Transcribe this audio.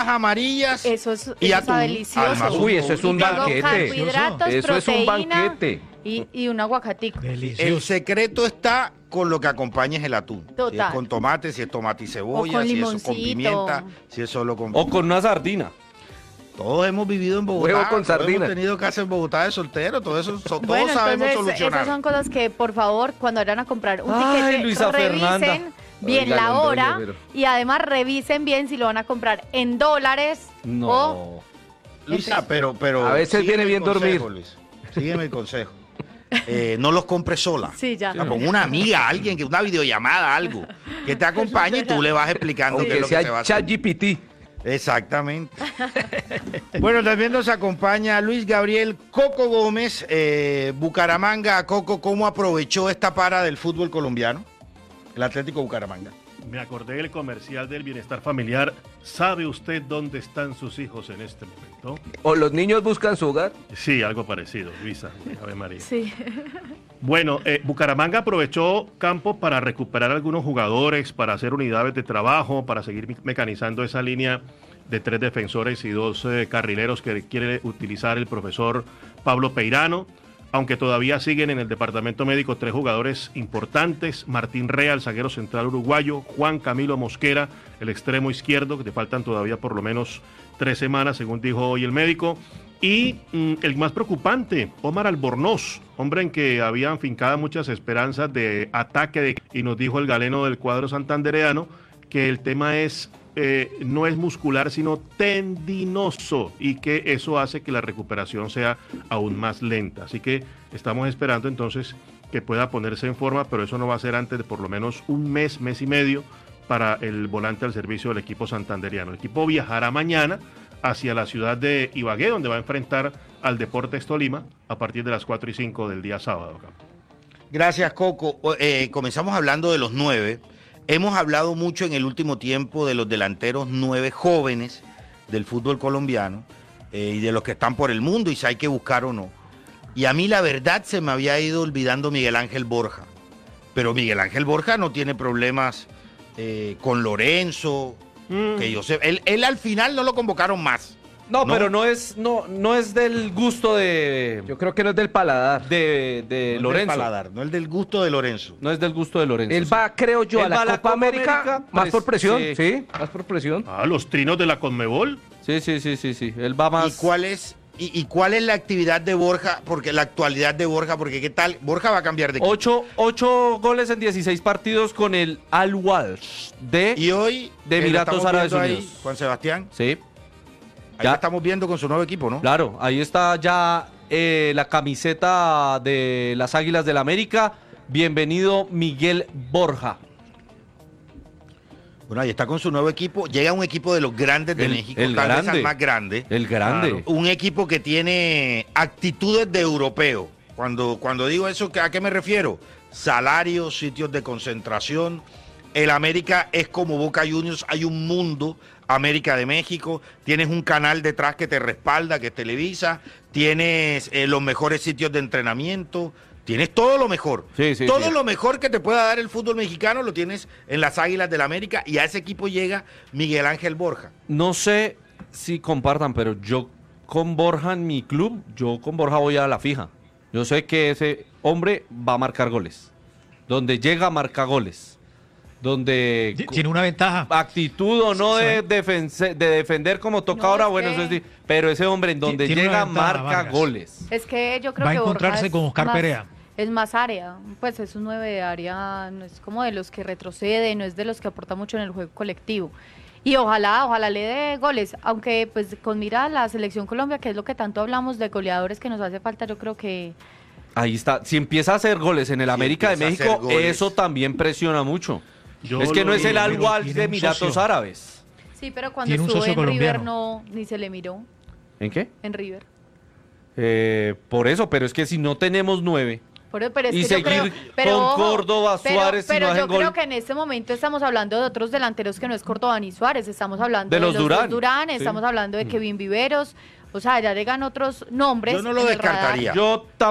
amarillas y está atún. delicioso. Uy, eso es un banquete. Carbohidratos, Eso es un proteína banquete. y un aguacatico. Delicioso. El secreto está con lo que acompañes el atún. Total. Si es con tomate, si es tomate y cebolla, O con si es limoncito. con pimienta, si es solo con... O con una sardina. Todos hemos vivido en Bogotá, Huevo con todos sardina. hemos tenido casa en Bogotá de soltero, todo eso, todos Bueno, sabemos entonces, solucionar. esas son cosas que, por favor, cuando vayan a comprar un Ay, tiquete, Luisa Fernanda. revisen bien Oiga, la Londoño, hora pero- y además revisen bien si lo van a comprar en dólares o... No. Luisa, pero A veces sígueme viene el bien consejo, dormir. Luis. Sígueme el consejo. No los compres sola. Sí, ya. O sea, con una amiga, alguien, que una videollamada, algo, que te acompañe y tú le vas explicando qué es Aunque lo que se va sea a hacer. ChatGPT. Exactamente. Bueno, también nos acompaña Luis Gabriel Coco Gómez, Bucaramanga. Coco, ¿cómo aprovechó esta para del fútbol colombiano? El Atlético Bucaramanga. Me acordé del comercial del bienestar familiar. ¿Sabe usted dónde están sus hijos en este momento? O los niños buscan su hogar. Sí, algo parecido, Luisa. Ave María. Sí. Bueno, Bucaramanga aprovechó campo para recuperar algunos jugadores, para hacer unidades de trabajo, para seguir mecanizando esa línea de 3 defensores y 2 carrileros que quiere utilizar el profesor Pablo Peirano. Aunque todavía siguen en el departamento médico 3 jugadores importantes: Martín Rea, el zaguero central uruguayo; Juan Camilo Mosquera, el extremo izquierdo, que te faltan todavía por lo menos 3 semanas, según dijo hoy el médico. Y el más preocupante, Omar Albornoz, hombre en que habían fincado muchas esperanzas de ataque, y nos dijo el galeno del cuadro santandereano que el tema no es muscular, sino tendinoso, y que eso hace que la recuperación sea aún más lenta. Así que estamos esperando entonces que pueda ponerse en forma, pero eso no va a ser antes de por lo menos un mes, mes y medio, para el volante al servicio del equipo santandereano. El equipo viajará mañana hacia la ciudad de Ibagué, donde va a enfrentar al Deportes Tolima a partir de las 4:05 del día sábado. Gracias, Coco. Comenzamos hablando de los 9. Hemos hablado mucho en el último tiempo de los delanteros 9 jóvenes del fútbol colombiano y de los que están por el mundo y si hay que buscar o no. Y a mí la verdad se me había ido olvidando Miguel Ángel Borja. Pero Miguel Ángel Borja no tiene problemas con Lorenzo, que yo sé. Él al final no lo convocaron más. No, pero no es del gusto de... Yo creo que no es del paladar. De No es Lorenzo. del paladar, no es del gusto de Lorenzo. No es del gusto de Lorenzo. Él va, creo yo, Él a va la Copa América más por presión. Sí. Sí, más por presión. Los trinos de la Conmebol. Sí. Él va más... ¿Y cuál es la actividad de Borja? Porque la actualidad de Borja, porque ¿qué tal? Borja va a cambiar de equipo. 8 goles en 16 partidos con el Al-Wahd Y hoy de Emiratos Árabes Unidos. Juan Sebastián, Sí, ahí Ya. lo estamos viendo con su nuevo equipo, ¿no? claro. Ahí está ya la camiseta de las Águilas del América. Bienvenido, Miguel Borja. Bueno, ahí está con su nuevo equipo. Llega un equipo de los grandes de México, el tal vez grande. al más grande. El grande. Claro. Un equipo que tiene actitudes de europeo. Cuando digo eso, ¿a qué me refiero? Salarios, sitios de concentración. El América es como Boca Juniors, hay un mundo América de México, tienes un canal detrás que te respalda, que es Televisa, tienes los mejores sitios de entrenamiento, tienes todo lo mejor. Sí, Todo lo mejor que te pueda dar el fútbol mexicano lo tienes en las Águilas del América, y a ese equipo llega Miguel Ángel Borja. No sé si compartan, pero yo con Borja en mi club, yo con Borja voy a la fija. Yo sé que ese hombre va a marcar goles. Donde llega, marca goles. Donde Tiene una ventaja. actitud o no Sí. de defender como toca No, ahora, es bueno, que- eso es pero ese hombre en donde Tiene una llega ventaja, marca Vargas. goles. Es que yo creo Va a que Borja encontrarse es con Oscar más- Perea. Es más área, pues es un 9 de área, no es como de los que retrocede, no es de los que aporta mucho en el juego colectivo. Y ojalá le dé goles, aunque pues con mira a la selección Colombia, que es lo que tanto hablamos de goleadores que nos hace falta, yo creo que... Ahí está. Si empieza a hacer goles en el Si América de empieza a México, hacer goles. eso también presiona mucho. Yo Es que no lo es el vi, Al-Wahd tiene de un Emiratos socio. Árabes. Sí, pero cuando Tiene un estuvo socio en River colombiano. ni se le miró, ¿En qué? en River. Por eso, pero es que si no tenemos 9... Pero es Y que seguir yo creo, pero, con ojo, Córdoba, Suárez, si pero no yo hacen gol. creo que en este momento estamos hablando de otros delanteros que no es Córdoba ni Suárez, estamos hablando De los dos Durán. Durán, Sí. estamos hablando de Kevin Viveros, o sea, ya llegan otros nombres. Yo no lo en el radar. descartaría. Yo